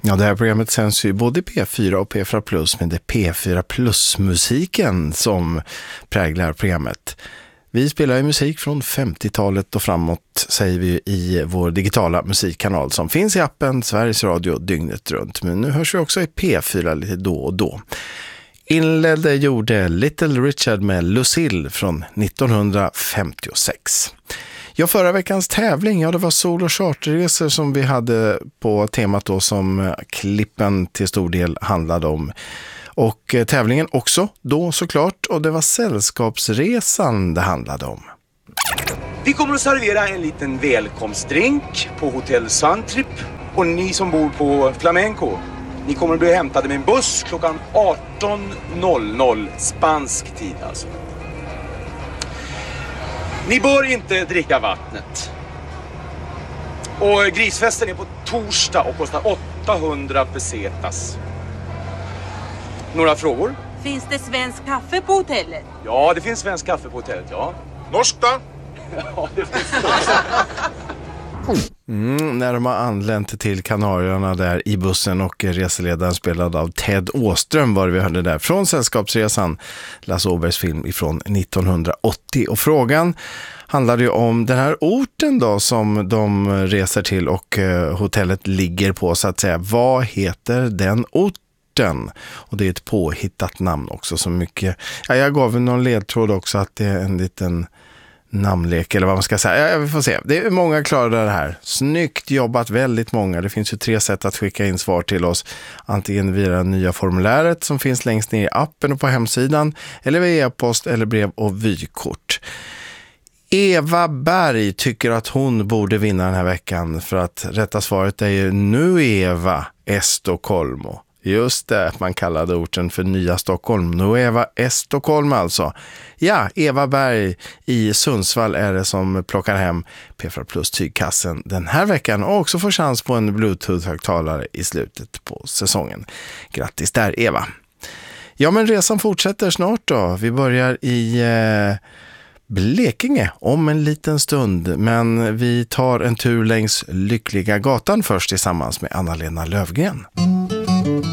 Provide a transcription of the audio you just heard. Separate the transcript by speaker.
Speaker 1: Ja, det här programmet sänds ju både P4 och P4 Plus, men det är P4 Plus-musiken som präglar programmet. Vi spelar ju musik från 50-talet och framåt, säger vi i vår digitala musikkanal som finns i appen Sveriges Radio dygnet runt. Men nu hörs vi också i P4 lite då och då. Inledde gjorde Little Richard med Lucille från 1956. Ja, förra veckans tävling, det var sol- och charterresor som vi hade på temat då som klippen till stor del handlade om. Och tävlingen också då såklart, och det var sällskapsresan det handlade om.
Speaker 2: Vi kommer att servera en liten välkomstdrink på Hotell Suntrip, och ni som bor på Flamenco, ni kommer att bli hämtade med en buss klockan 18.00 spansk tid alltså. Ni bör inte dricka vattnet. Och grisfesten är på torsdag och kostar 800 pesetas. Några frågor?
Speaker 3: Finns det svensk kaffe på hotellet?
Speaker 2: Ja, det finns svensk kaffe på hotellet, ja. Norsk då? Ja, det finns
Speaker 1: När de har anlänt till Kanarierna där i bussen, och reseledaren spelad av Ted Åström var det vi hörde där från Sällskapsresan, Lasse Åbergs film ifrån 1980. Och frågan handlade ju om den här orten då som de reser till och hotellet ligger på, så att säga. Vad heter den orten? Och det är ett påhittat namn också, så mycket. Ja, jag gav någon ledtråd också att det är en liten namnlek eller vad man ska säga. Ja, vi får se. Det är många klara det här. Snyggt jobbat, väldigt många. Det finns ju 3 sätt att skicka in svar till oss. Antingen via det nya formuläret som finns längst ner i appen och på hemsidan, eller via e-post eller brev och vykort. Eva Berg tycker att hon borde vinna den här veckan, för att rätta svaret är ju Nueva Estocolmo. Just det, man kallade orten för Nya Stockholm. Nueva Estocolm alltså. Ja, Eva Berg i Sundsvall är det som plockar hem P4 Plus tygkassen den här veckan, och också får chans på en Bluetooth-högtalare i slutet på säsongen. Grattis där, Eva. Ja, men resan fortsätter snart då. Vi börjar i Blekinge om en liten stund, men vi tar en tur längs Lyckliga gatan först tillsammans med Anna-Lena Lövgren.